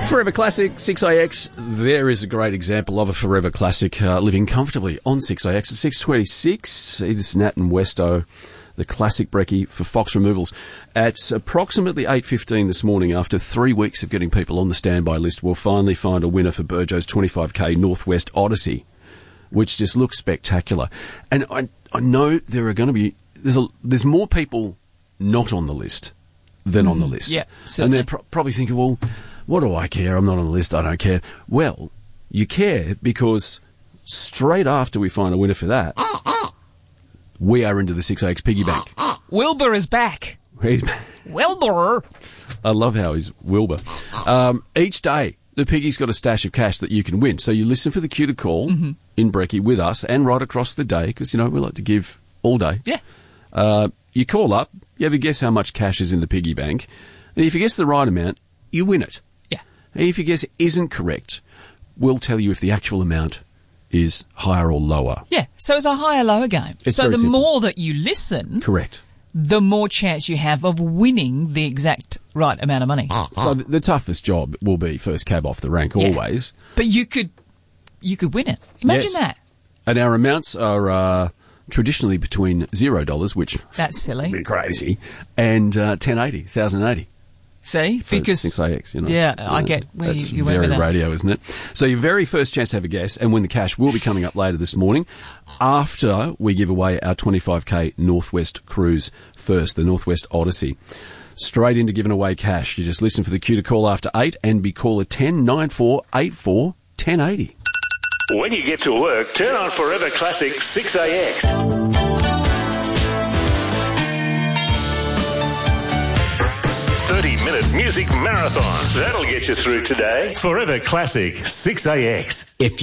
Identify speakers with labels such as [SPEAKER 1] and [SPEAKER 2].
[SPEAKER 1] Forever Classic, 6AX. There is a great example of a Forever Classic living comfortably on 6AX at 626. Edith, Nat and Westo, the classic brekkie for Fox Removals. At approximately 8:15 this morning, after 3 weeks of getting people on the standby list, we'll finally find a winner for Burjo's 25k Northwest Odyssey, which just looks spectacular. And I know there are going to be... There's more people not on the list than on the list.
[SPEAKER 2] Yeah,
[SPEAKER 1] And
[SPEAKER 2] certainly.
[SPEAKER 1] they're probably thinking, well... What do I care? I'm not on the list. I don't care. Well, you care because straight after we find a winner for that, we are into the 6AX piggy bank.
[SPEAKER 2] Wilbur is back. Wilbur.
[SPEAKER 1] I love how he's Wilbur. Each day, the piggy's got a stash of cash that you can win. So you listen for the cue to call in Brekkie with us and right across the day because, you know, we like to give all day.
[SPEAKER 2] Yeah.
[SPEAKER 1] You call up, you have a guess how much cash is in the piggy bank. And if you guess the right amount, you win it. And if your guess isn't correct, we'll tell you if the actual amount is higher or lower.
[SPEAKER 2] Yeah, so it's a higher-lower game.
[SPEAKER 1] It's
[SPEAKER 2] so
[SPEAKER 1] very
[SPEAKER 2] the
[SPEAKER 1] simple.
[SPEAKER 2] more that you listen,
[SPEAKER 1] Correct.
[SPEAKER 2] the more chance you have of winning the exact right amount of money.
[SPEAKER 1] So the toughest job will be first cab off the rank,
[SPEAKER 2] Yeah.
[SPEAKER 1] always.
[SPEAKER 2] But you could win it. Imagine
[SPEAKER 1] Yes.
[SPEAKER 2] that.
[SPEAKER 1] And our amounts are traditionally between $0, which
[SPEAKER 2] That's silly.
[SPEAKER 1] a bit crazy, and 1,080.
[SPEAKER 2] See,
[SPEAKER 1] For
[SPEAKER 2] because
[SPEAKER 1] 6AX, you know.
[SPEAKER 2] yeah, I get where
[SPEAKER 1] That's
[SPEAKER 2] you went
[SPEAKER 1] very
[SPEAKER 2] with that.
[SPEAKER 1] radio, isn't it? So your very first chance to have a guess and win the cash will be coming up later this morning after we give away our 25k Northwest cruise first, the Northwest Odyssey. Straight into giving away cash. You just listen for the cue to call after 8 and be caller 10 9484 1080.
[SPEAKER 3] When you get to work, turn on Forever Classic 6AX. 30-minute music marathon. That'll get you through today. Forever Classic 6AX.
[SPEAKER 4] If